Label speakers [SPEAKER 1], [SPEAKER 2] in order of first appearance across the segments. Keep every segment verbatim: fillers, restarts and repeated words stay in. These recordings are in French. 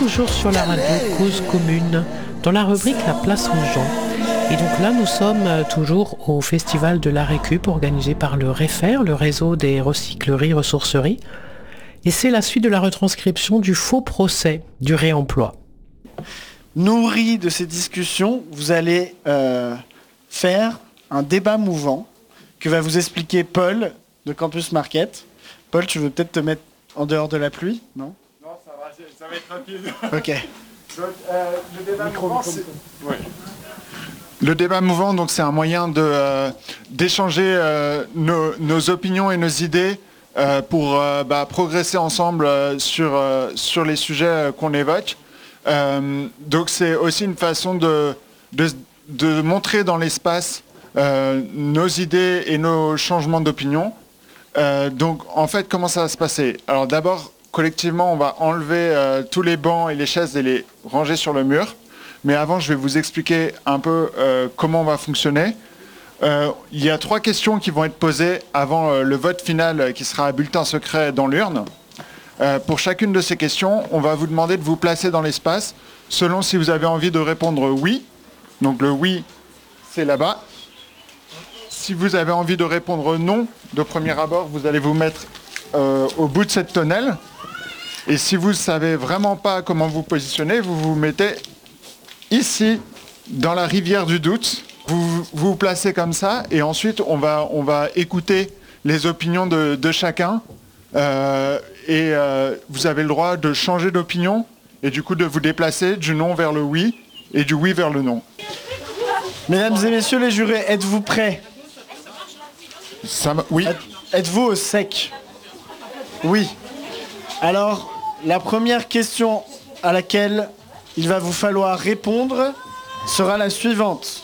[SPEAKER 1] toujours sur la radio Cause Commune, dans la rubrique La Place aux gens. Et donc là, nous sommes toujours au Festival de la Récup organisé par le REFER, le réseau des recycleries, ressourceries. Et c'est la suite de la retranscription du faux procès du réemploi.
[SPEAKER 2] Nourri de ces discussions, vous allez euh, faire un débat mouvant que va vous expliquer Paul de Campus Market. Paul, tu veux peut-être te mettre en dehors de la pluie, non ?
[SPEAKER 3] Non, ça va, ça va être rapide.
[SPEAKER 2] Ok.
[SPEAKER 3] Donc, euh, le débat mouvant, c'est... Ouais. Le débat mouvant, donc, c'est un moyen de, euh, d'échanger euh, nos, nos opinions et nos idées euh, pour euh, bah, progresser ensemble euh, sur, euh, sur les sujets euh, qu'on évoque. Euh, donc c'est aussi une façon de, de, de montrer dans l'espace euh, nos idées et nos changements d'opinion. Euh, donc en fait, comment ça va se passer ? Alors d'abord, collectivement, on va enlever euh, tous les bancs et les chaises et les ranger sur le mur. Mais avant, je vais vous expliquer un peu euh, comment on va fonctionner. Euh, il y a trois questions qui vont être posées avant euh, le vote final euh, qui sera à bulletin secret dans l'urne. Euh, pour chacune de ces questions, on va vous demander de vous placer dans l'espace selon si vous avez envie de répondre oui. Donc le oui, c'est là-bas. Si vous avez envie de répondre non, de premier abord, vous allez vous mettre euh, au bout de cette tonnelle. Et si vous ne savez vraiment pas comment vous positionner, vous vous mettez ici, dans la rivière du doute. Vous vous, vous placez comme ça et ensuite on va, on va écouter les opinions de, de chacun. Euh, et euh, vous avez le droit de changer d'opinion et du coup de vous déplacer du non vers le oui et du oui vers le non.
[SPEAKER 2] Mesdames et messieurs les jurés, êtes-vous prêts ?
[SPEAKER 3] Ça, oui.
[SPEAKER 2] Êtes-vous au sec ? Oui. Alors, la première question à laquelle il va vous falloir répondre sera la suivante.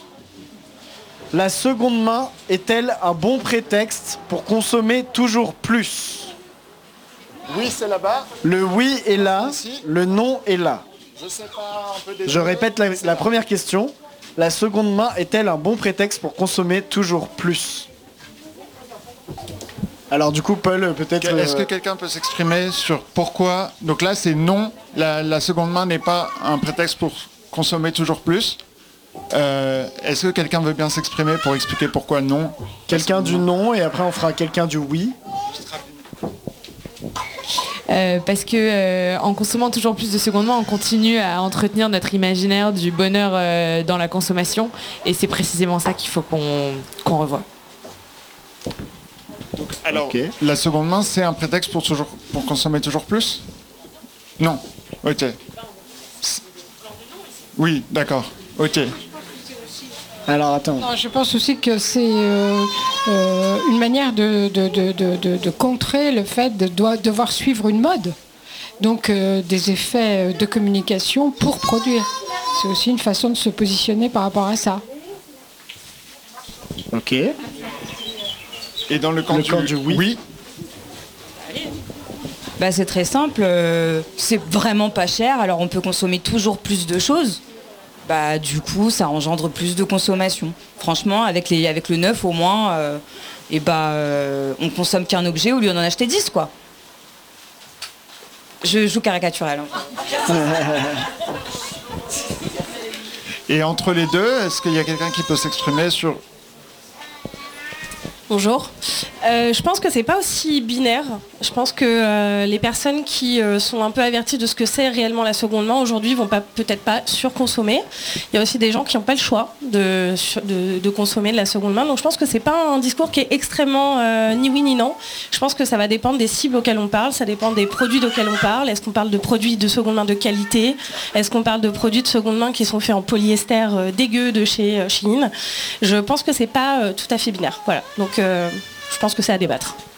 [SPEAKER 2] La seconde main est-elle un bon prétexte pour consommer toujours plus ?
[SPEAKER 3] Oui, c'est là-bas.
[SPEAKER 2] Le oui est là,
[SPEAKER 3] Ici.
[SPEAKER 2] le non est là.
[SPEAKER 3] Je sais pas, un peu désolé.
[SPEAKER 2] Je répète la, la première question. La seconde main est-elle un bon prétexte pour consommer toujours plus ? Alors du coup, Paul, peut-être...
[SPEAKER 3] Est-ce que
[SPEAKER 2] euh,
[SPEAKER 3] quelqu'un peut s'exprimer sur pourquoi... Donc là, c'est non. La, la seconde main n'est pas un prétexte pour consommer toujours plus. Euh, est-ce que quelqu'un veut bien s'exprimer pour expliquer pourquoi non ?
[SPEAKER 2] Quelqu'un du non et après on fera quelqu'un du oui.
[SPEAKER 4] Euh, parce que euh, en consommant toujours plus de seconde main, on continue à entretenir notre imaginaire du bonheur euh, dans la consommation, et c'est précisément ça qu'il faut qu'on, qu'on revoie.
[SPEAKER 3] Donc, alors,
[SPEAKER 2] Ok.
[SPEAKER 3] la seconde main, c'est un prétexte pour, toujours, pour consommer toujours plus ? Non. Ok. Oui, d'accord. Ok.
[SPEAKER 2] Alors attends.
[SPEAKER 5] Non, je pense aussi que c'est euh, euh, une manière de, de, de, de, de, de contrer le fait de doit, devoir suivre une mode. Donc euh, des effets de communication pour produire. C'est aussi une façon de se positionner par rapport à ça.
[SPEAKER 2] Ok.
[SPEAKER 3] Et dans le camp,
[SPEAKER 2] Le
[SPEAKER 3] du,
[SPEAKER 2] camp du oui.
[SPEAKER 3] oui.
[SPEAKER 6] Bah, c'est très simple, euh, c'est vraiment pas cher, alors on peut consommer toujours plus de choses. Bah, du coup, ça engendre plus de consommation. Franchement, avec, les, avec le neuf, au moins, euh, et bah, euh, on consomme qu'un objet au lieu d'en acheter dix, quoi. Je joue caricaturel. Hein.
[SPEAKER 3] Et entre les deux, est-ce qu'il y a quelqu'un qui peut s'exprimer sur...
[SPEAKER 7] Bonjour. Euh, je pense que c'est pas aussi binaire. Je pense que euh, les personnes qui euh, sont un peu averties de ce que c'est réellement la seconde main aujourd'hui vont pas, peut-être pas surconsommer. Il y a aussi des gens qui n'ont pas le choix de, de, de consommer de la seconde main. Donc je pense que c'est pas un discours qui est extrêmement euh, ni oui ni non. Je pense que ça va dépendre des cibles auxquelles on parle, ça dépend des produits auxquels on parle. Est-ce qu'on parle de produits de seconde main de qualité ? Est-ce qu'on parle de produits de seconde main qui sont faits en polyester euh, dégueu de chez euh, Shein ? Je pense que c'est pas euh, tout à fait binaire. Voilà. Donc euh, je pense que c'est à débattre.